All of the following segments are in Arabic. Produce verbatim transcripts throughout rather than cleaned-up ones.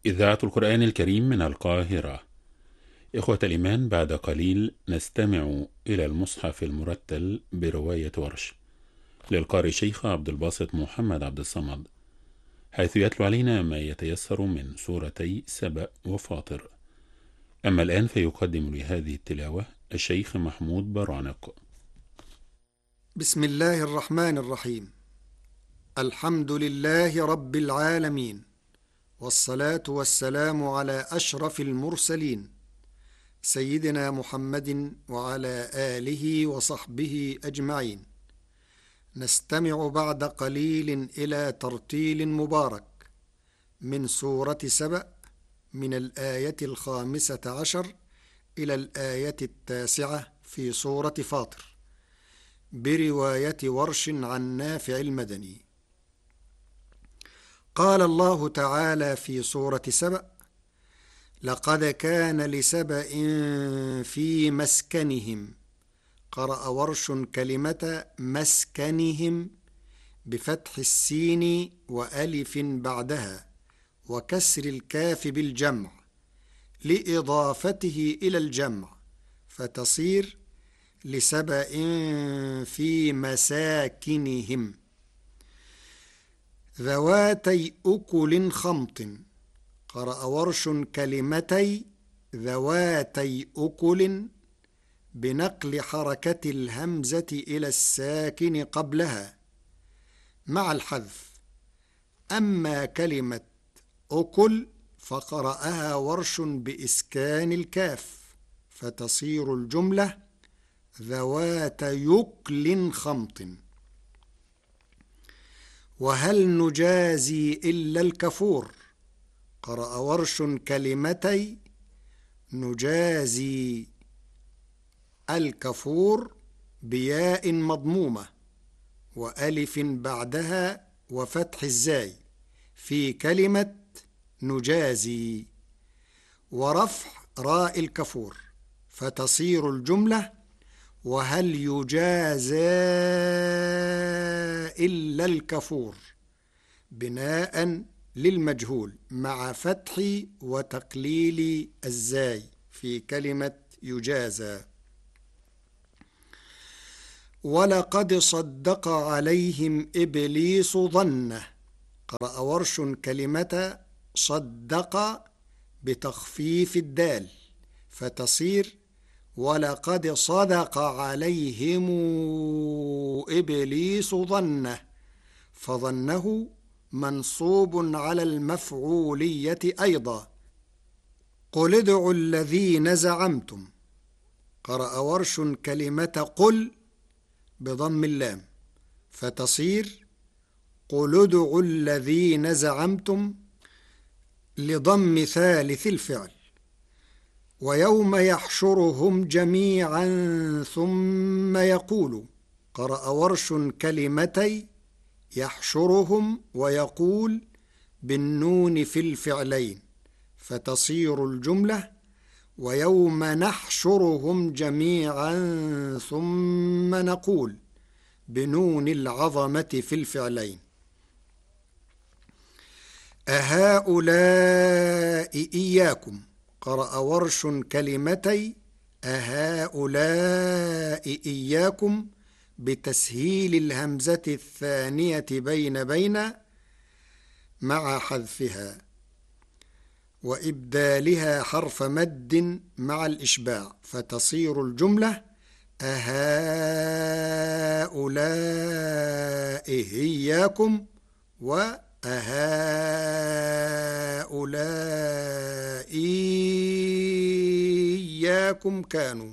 إذاعة القرآن الكريم من القاهرة. إخوة الإيمان، بعد قليل نستمع إلى المصحف المرتل برواية ورش للقارئ شيخ عبد الباسط محمد عبد الصمد، حيث يتلو علينا ما يتيسر من سورتي سبأ وفاطر. أما الآن فيقدم لهذه التلاوة الشيخ محمود برانق. بسم الله الرحمن الرحيم. الحمد لله رب العالمين، والصلاة والسلام على أشرف المرسلين سيدنا محمد وعلى آله وصحبه أجمعين. نستمع بعد قليل إلى ترتيل مبارك من سورة سبأ من الآية الخامسة عشر إلى الآية التاسعة في سورة فاطر، برواية ورش عن نافع المدني. قال الله تعالى في سورة سبأ: لقد كان لسبأ في مسكنهم. قرأ ورش كلمة مسكنهم بفتح السين وألف بعدها وكسر الكاف بالجمع لإضافته إلى الجمع، فتصير لسبأ في مساكنهم. ذواتي أكل خمط. قرأ ورش كلمتي ذواتي أكل بنقل حركة الهمزة إلى الساكن قبلها مع الحذف. أما كلمة أكل فقرأها ورش بإسكان الكاف، فتصير الجملة ذوات يكل خمط. وهل نجازي إلا الكفور. قرأ ورش كلمتي نجازي الكفور بياء مضمومة وألف بعدها وفتح الزاي في كلمة نجازي، ورفع راء الكفور، فتصير الجملة وهل يجازى إلا الكفور بناء للمجهول مع فتح وتقليل الزاي في كلمة يجازى. ولقد صدق عليهم إبليس ظنه. قرأ ورش كلمة صدق بتخفيف الدال، فتصير ولقد صدق عليهم إبليس ظنه، فظنه منصوب على المفعولية أيضا. قل ادعوا الذين زعمتم. قرأ ورش كلمة قل بضم اللام، فتصير قل ادعوا الذين زعمتم لضم ثالث الفعل. ويوم يحشرهم جميعا ثم يقول. قرأ ورش كلمتي يحشرهم ويقول بالنون في الفعلين، فتصير الجملة ويوم نحشرهم جميعا ثم نقول بنون العظمة في الفعلين. أهؤلاء إياكم. قرأ ورش كلمتي أهؤلاء إياكم بتسهيل الهمزة الثانية بين بين مع حذفها وإبدالها حرف مد مع الإشباع، فتصير الجملة أهؤلاء إياكم وأهؤلاء إياكم كانوا.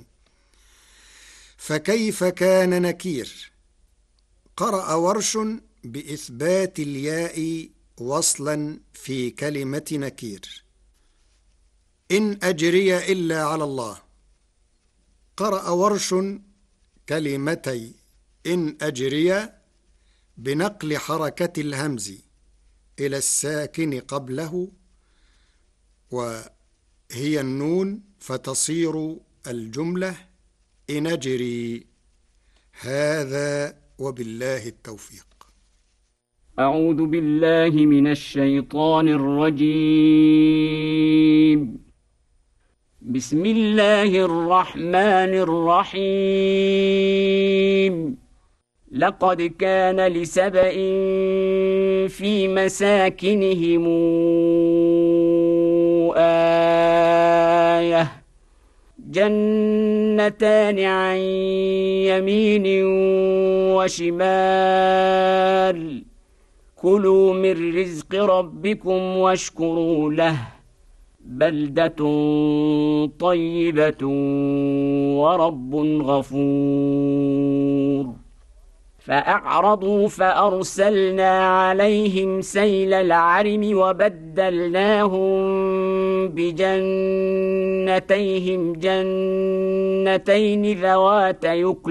فكيف كان نكير. قرأ ورش بإثبات الياء وصلا في كلمة نكير. إن أجري إلا على الله. قرأ ورش كلمتي إن أجري بنقل حركة الهمز إلى الساكن قبله وهي النون، فتصير الجملة إن أجري. هذا وبالله التوفيق. أعوذ بالله من الشيطان الرجيم. بسم الله الرحمن الرحيم. لقد كان لسبإ في مساكنهم آية جنتان عن يمين وشمال كلوا من رزق ربكم واشكروا له بلدة طيبة ورب غفور. فأعرضوا فأرسلنا عليهم سيل العرم وبدلناهم بجنتيهم جنتين ذواتي